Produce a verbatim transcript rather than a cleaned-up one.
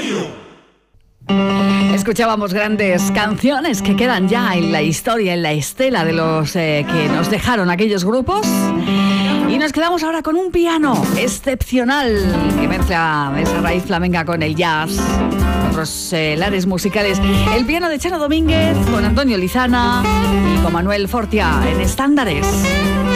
Escuchábamos grandes canciones que quedan ya en la historia, en la estela de los eh, que nos dejaron aquellos grupos. Y nos quedamos ahora con un piano excepcional que mezcla esa raíz flamenca con el jazz, otros eh, lares musicales. El piano de Chano Domínguez con Antonio Lizana y con Manuel Fortia en Estándares.